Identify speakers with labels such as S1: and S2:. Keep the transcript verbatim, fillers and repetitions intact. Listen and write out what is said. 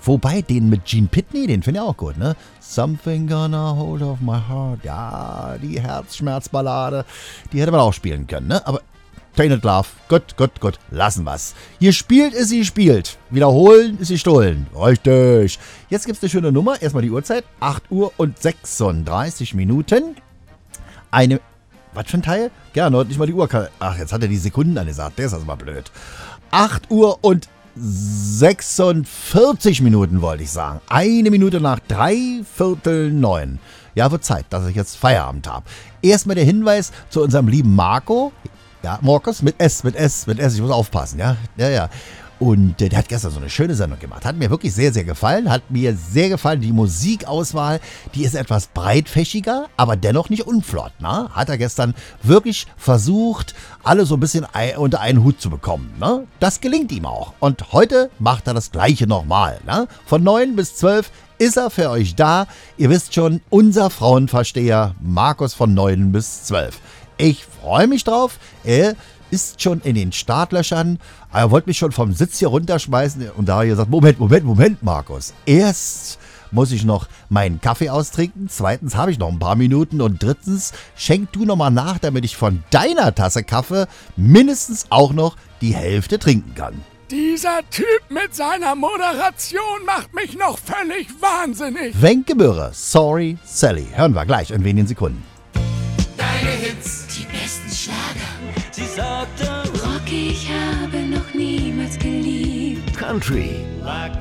S1: Wobei, den mit Gene Pitney, den finde ich auch gut, ne? Something gonna hold of my heart. Ja, die Herzschmerzballade, die hätte man auch spielen können, ne? Aber Tainted Love, gut, gut, gut, lassen wir's. Hier spielt ist sie spielt. Wiederholen ist sie stohlen. Richtig. Jetzt gibt's eine schöne Nummer. Erstmal die Uhrzeit. acht Uhr und sechsunddreißig Minuten. Eine, was für ein Teil? Gerne, heute nicht mal die Uhr. Ach, jetzt hat er die Sekunden angesagt. Der ist also mal blöd. acht Uhr und sechsundvierzig Minuten wollte ich sagen. Eine Minute nach drei Viertel neun. Ja, wird Zeit, dass ich jetzt Feierabend habe. Erstmal der Hinweis zu unserem lieben Marco. Ja, Markus mit S, mit S, mit S. Ich muss aufpassen, ja. Ja, ja. Und äh, der hat gestern so eine schöne Sendung gemacht. Hat mir wirklich sehr, sehr gefallen. Hat mir sehr gefallen. Die Musikauswahl, die ist etwas breitfächiger, aber dennoch nicht unflott. Ne? Hat er gestern wirklich versucht, alle so ein bisschen unter einen Hut zu bekommen. Ne? Das gelingt ihm auch. Und heute macht er das Gleiche nochmal. Ne? Von neun bis zwölf ist er für euch da. Ihr wisst schon, unser Frauenversteher Markus von neun bis zwölf. Ich freue mich drauf. Er ist schon in den Startlöchern. Er wollte mich schon vom Sitz hier runterschmeißen. Und da hat er gesagt, Moment, Moment, Moment, Markus. Erst muss ich noch meinen Kaffee austrinken. Zweitens habe ich noch ein paar Minuten. Und drittens, schenk du nochmal nach, damit ich von deiner Tasse Kaffee mindestens auch noch die Hälfte trinken kann.
S2: Dieser Typ mit seiner Moderation macht mich noch völlig wahnsinnig.
S1: Wenke Möhre, Sorry Sally. Hören wir gleich in wenigen Sekunden.
S3: Deine Hits, die besten Schlager.
S4: Sie sagte,
S5: Rocky, ich habe noch niemals geliebt.
S4: Country, lag